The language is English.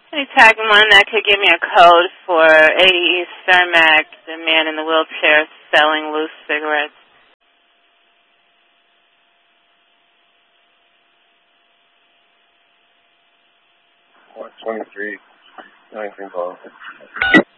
Hey, tag one that could give me a code for 80 East Cermak, the man in the wheelchair selling loose cigarettes. 23, 19 calls.